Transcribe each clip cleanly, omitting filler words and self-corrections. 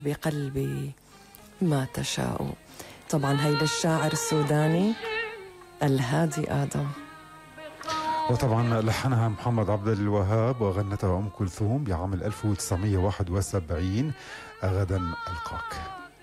بقلبي ما تشاء. طبعا هي للشاعر السوداني الهادي آدم، وطبعا لحنها محمد عبد الوهاب وغنتها أم كلثوم بعام 1971. غدا ألقاك.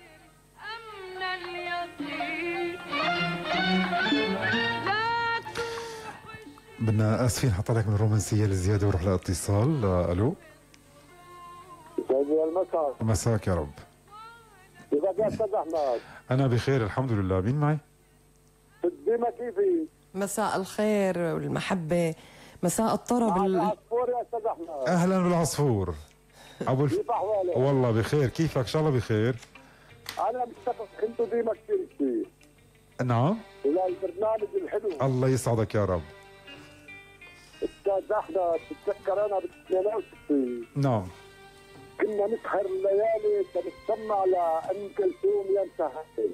بدنا اسفين حط لك من الرومانسيه لزياده وروح لاتصال. الو، يسعد المساء. مساك يا رب. كيفك يا استاذ احمد؟ انا بخير الحمد لله. مين معي؟ ديما كيفي؟ مساء الخير والمحبة، مساء الطرب العصفور يا استاذ احمد. اهلا بالعصفور. كيف احوالك؟ والله بخير، كيفك؟ ان شاء الله بخير. انا متفق انتوا ديما كثير. نعم. وللبرنامج الحلو. الله يسعدك يا رب. استاذ احمد بتذكر انا ب 62 نعم. كنا نسهر الليالي بنستمع لأم كلثوم يا مسهر.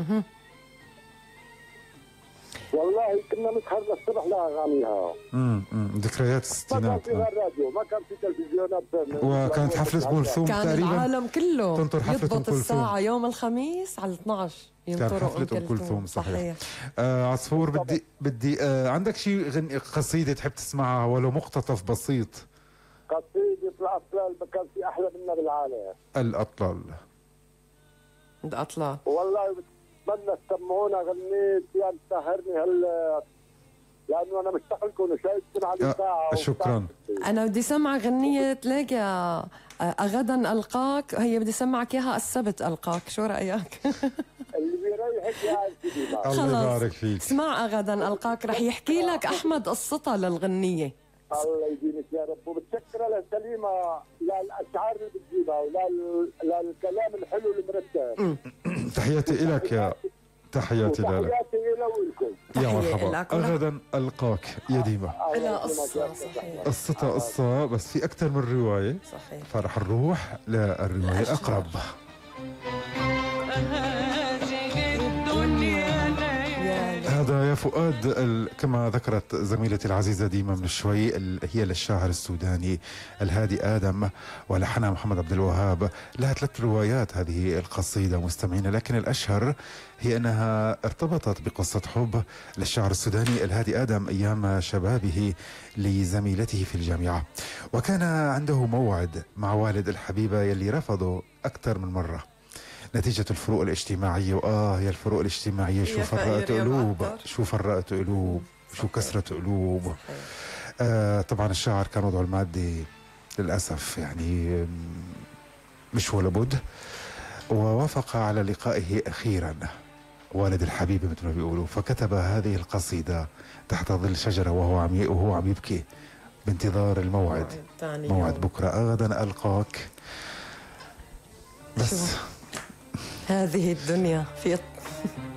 والله كنا نسهر للصبح لاغانيها. ذكريات الستينات. ما كان في غير راديو، ما كان في تلفزيونات، وكانت حفلة ام كلثوم كان تقريبا العالم كله تنطر حفلة يضبط ام كلثوم الساعة يوم الخميس على 12 كان حفلة ام كلثوم. صحيح. عصفور، بدي عندك شيء قصيدة تحب تسمعها ولو مقتطف بسيط؟ قصيدة الأطلال ما كان في أحلى منها بالعالم. الأطلال. الأطلال والله بتمنى تسمعونا. غنيت يا مسهرني هلا لأنه أنا مشتاق لكم وشايفكم على الساعة. شكرا. أنا بدي سمع غنية ليك يا غدا ألقاك، هي بدي سمعك إياها السبت ألقاك، شو رأيك؟ اللي بيريحك يا سيدي. الله يبارك فيك. اسمع غدا ألقاك رح يحكي لك أحمد قصتها للغنية. الله يديمك يا رب. وبتشكرها لسليمة للأشعار اللي بتجيبها وللكلام الحلو المرتب. تحياتي لك يا تحياتي لك. تحياتي إلى ولكم. يا مرحبا. غدا ألقاك يا ديما. لا قصة صحيح. قصتها قصة بس في أكثر من رواية. صحيح. فرح نروح للرواية الأقرب. هذا يا فؤاد كما ذكرت زميلتي العزيزة ديما من شوي هي للشاعر السوداني الهادي آدم ولحنها محمد عبد الوهاب. لها 3 روايات هذه القصيدة مستمعين، لكن الأشهر هي أنها ارتبطت بقصة حب للشاعر السوداني الهادي آدم أيام شبابه لزميلته في الجامعة، وكان عنده موعد مع والد الحبيبة يلي رفضه أكثر من مرة نتيجة الفروق الاجتماعية. يا الفروق الاجتماعية شو فرقت قلوب، شو فرقت قلوب، شو كسرت قلوب. طبعا الشاعر كان وضعه المادي للأسف يعني مش ولا بد، ووافق على لقائه أخيرا والد الحبيبة مثل ما بيقولوا، فكتب هذه القصيدة تحت ظل شجرة وهو عم يبكي بانتظار الموعد. موعد بكرة. غدا ألقاك. بس هذه الدنيا في